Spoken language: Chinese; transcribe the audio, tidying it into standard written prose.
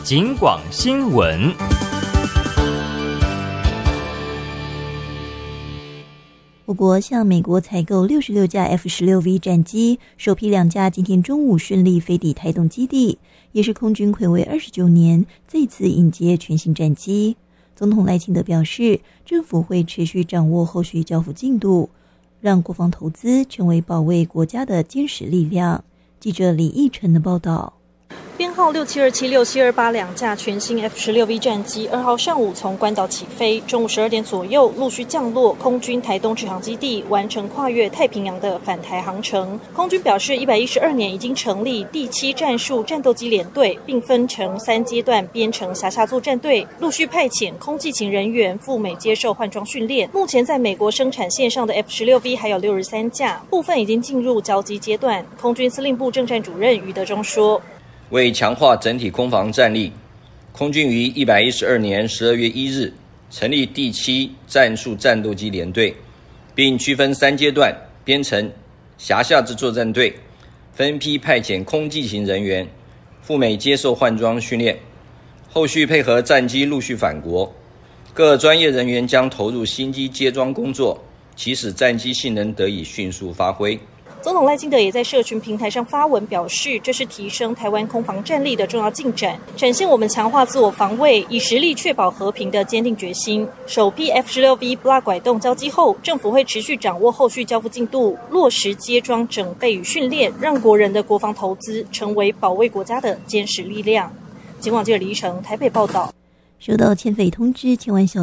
警广新闻。 我国向美国采购66架 F-16V 战机，首批2架今天中午顺利飞抵台东基地，也是空军睽违29年再次迎接全新战机。总统赖清德表示，政府会持续掌握后续交付进度，让国防投资成为保卫国家的坚实力量。记者李义成的报道。 编号6727、6728两架全新 F-16V 战机2号上午从关岛起飞，中午12点左右陆续降落空军台东直航基地，完成跨越太平洋的返台航程。空军表示，112年已经成立第7战术战斗机联队，并分成3阶段编成辖下作战队，陆续派遣空技勤人员赴美接受换装训练。目前在美国生产线上的 F-16V 还有63架，部分已经进入交机阶段。空军司令部政战主任余德忠说， 为强化整体空防战力，空军于112年12月1日成立第7战术战斗机联队，并区分3阶段编成辖下之作战队，分批派遣空技勤人员赴美接受换装训练，后续配合战机陆续返国，各专业人员将投入新机接装工作，期使战机性能得以迅速发挥。 总统赖清德也在社群平台上发文表示，这是提升台湾空防战力的重要进展，展现我们强化自我防卫，以实力确保和平的坚定决心。首批 F-16V 不拉拐动交机后，政府会持续掌握后续交付进度，落实接装整备与训练，让国人的国防投资成为保卫国家的坚实力量。警广记者李依成台北报道。 收到欠费通知，千万小